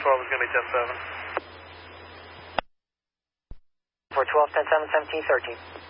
is going to be 10-7. For 12, 10-7, 17, 13.